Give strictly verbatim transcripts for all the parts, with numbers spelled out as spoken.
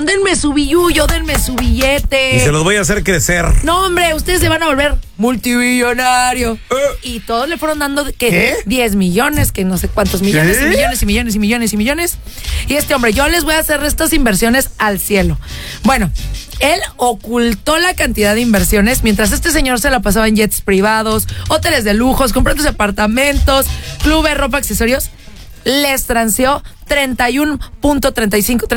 denme su billuyo, denme su billete. Y se los voy a hacer crecer. No, hombre, ustedes se van a volver multimillonario. Uh. Y todos le fueron dando que ¿Qué? diez millones, que no sé cuántos millones, ¿Qué? y millones, y millones, y millones, y millones. Y este hombre, yo les voy a hacer estas inversiones al cielo. Bueno, él ocultó la cantidad de inversiones mientras este señor se la pasaba en jets privados, hoteles de lujos, comprándose apartamentos, clubes, ropa, accesorios. Les transeó treinta y uno punto treinta y cinco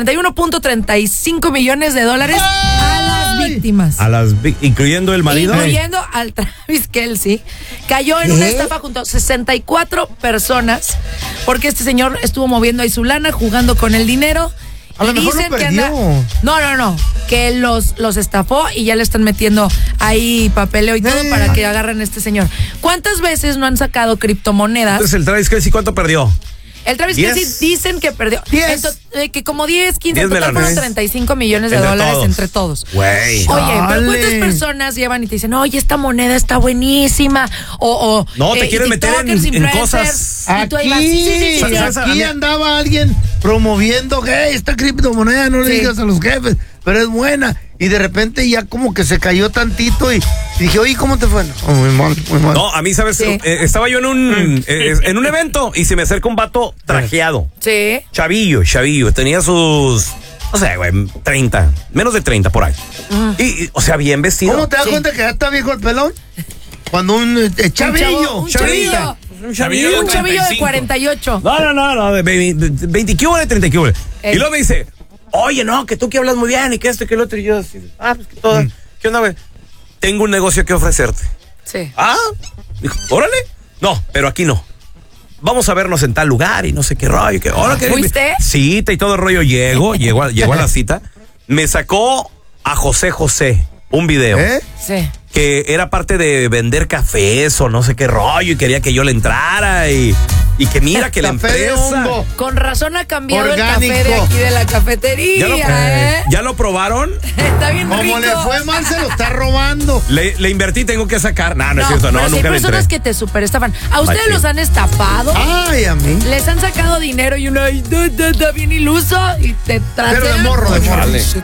millones de dólares a las víctimas. A las vi- incluyendo el marido. Incluyendo al Travis Kelce. Cayó en ¿Qué? una estafa junto a sesenta y cuatro personas porque este señor estuvo moviendo ahí su lana, jugando con el dinero. A lo Y mejor dicen lo que perdió. anda- No, no, no. Que los, los estafó y ya le están metiendo ahí papeleo y todo Eh. para que agarren a este señor. ¿Cuántas veces no han sacado criptomonedas? Entonces el Travis Kelce, ¿cuánto perdió? El Travis ¿Diez? Kelce dicen que perdió. Diez. En to- eh, que como diez, quince, Diez en total fueron melanes. treinta y cinco millones de Entre dólares todos. entre todos. Güey. Oye, pero Chale. ¿cuántas personas llevan y te dicen, oye, esta moneda está buenísima? O, o No, te eh, quieren y meter en- tiktokers, en influencers, cosas. Y tú ahí vas, sí, sí, sí, sí, sí. ¿Sabes? Aquí andaba alguien promoviendo que esta criptomoneda no le Sí. digas a los jefes, pero es buena. Y de repente ya como que se cayó tantito y, y dije, oye, ¿cómo te fue? No, muy mal, muy mal. No, a mí, ¿sabes? Sí. Eh, estaba yo en un eh, en un evento y se me acerca un vato trajeado. Sí. Chavillo, chavillo. Tenía sus, no sé, güey, treinta. Menos de treinta por ahí. Y, y, o sea, bien vestido. ¿Cómo te das Sí. cuenta que ya está viejo el pelón? Cuando un eh, chavillo. Un chavillo. Un chavillo. Un chavillo de cuarenta y ocho. No, no, no, no, de veinte quíboles, treinta quíboles. Ey. Y luego me dice, oye, no, que tú que hablas muy bien y que esto y que el otro. Y yo así, ah, pues que todo. ¿Qué onda, güey? Tengo un negocio que ofrecerte. Sí. Ah, dijo, órale. No, pero aquí no. Vamos a vernos en tal lugar y no sé qué rollo. Que, ahora que ¿Fuiste? Cita y todo el rollo. Llego, llegó, a, llegó a la cita. Me sacó a José José un video. ¿Eh? Sí. Que era parte de vender cafés o no sé qué rollo y quería que yo le entrara y, y que mira que la Café de empresa... hongo. Con razón ha cambiado Orgánico. el café de aquí de la cafetería, ¿Ya lo, ¿eh? ¿Ya lo probaron? Está bien rico. Como le fue mal, se lo está robando. Le, le invertí, tengo que sacar. No, no, No, es cierto, no, pero sí hay nunca le personas entré. que te superestafan. ¿A ustedes Machín. los han estafado? Ay, a mí. Les han sacado dinero y uno ahí, da, da, da, bien iluso y te Pero de trasean. morro, de morro. Chale.